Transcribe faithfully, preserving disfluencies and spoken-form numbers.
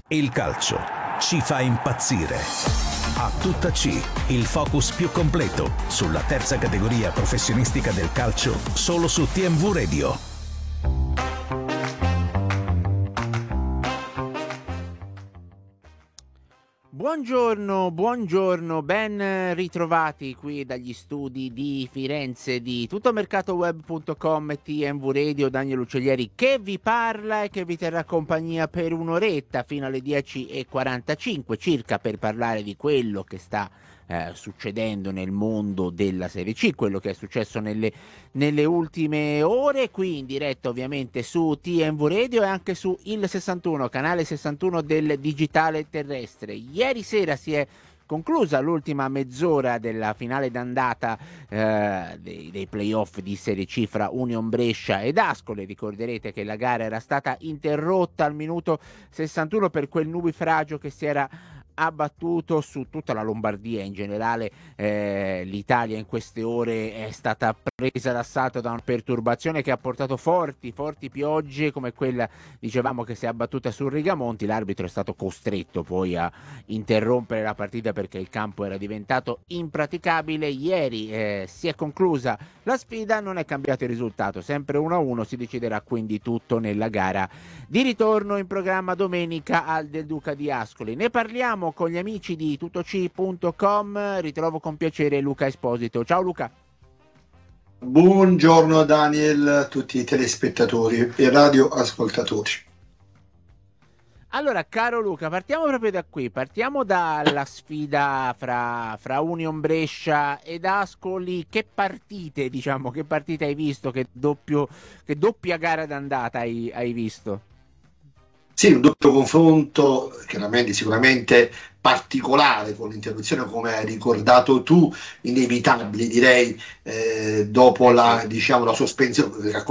Il calcio ci fa impazzire. A tutta C, il focus più completo sulla terza categoria professionistica del calcio, solo su T M V Radio. Buongiorno, buongiorno, ben ritrovati qui dagli studi di Firenze di tuttomercatoweb punto com e T M V Radio. Daniele Uccellieri che vi parla e che vi terrà compagnia per un'oretta fino alle dieci e quarantacinque circa per parlare di quello che sta eh, succedendo nel mondo della Serie C, quello che è successo nelle, nelle ultime ore, qui in diretta ovviamente su T M V Radio e anche su il sessantuno, canale sessantuno del digitale terrestre. Ieri sera si è conclusa l'ultima mezz'ora della finale d'andata eh, dei, dei playoff di Serie C fra Union Brescia ed Ascoli. Ricorderete che la gara era stata interrotta al minuto sessantuno per quel nubifragio che si era abbattuto su tutta la Lombardia. In generale eh, l'Italia in queste ore è stata presa d'assalto da una perturbazione che ha portato forti, forti piogge come quella, dicevamo, che si è abbattuta sul Rigamonti. L'arbitro è stato costretto poi a interrompere la partita perché il campo era diventato impraticabile. Ieri eh, si è conclusa la sfida, non è cambiato il risultato, sempre uno a uno, si deciderà quindi tutto nella gara di ritorno in programma domenica al Del Duca di Ascoli. Ne parliamo con gli amici di tuttoc punto com, ritrovo con piacere Luca Esposito. Ciao Luca. Buongiorno Daniel, a tutti i telespettatori e radioascoltatori. Allora, caro Luca, partiamo proprio da qui, partiamo dalla sfida fra, fra Union Brescia ed Ascoli. Che partite, diciamo, che partite hai visto? Che, doppio, che doppia gara d'andata hai, hai visto? Sì, un doppio confronto, chiaramente sicuramente particolare, con l'interruzione, come hai ricordato tu, inevitabile direi, eh, dopo la, diciamo, la sospensione,